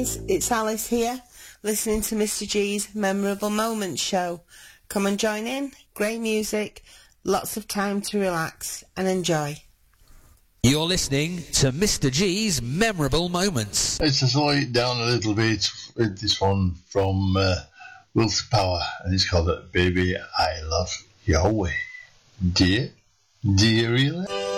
guys, it's Alice here, listening to Mr. G's Memorable Moments show. Come and join in, great music, lots of time to relax and enjoy. You're listening to Mr. G's Memorable Moments. Let's just slow it down a little bit with this one from Willpower, and it's called Baby I Love Your Way. Dear? Dear really?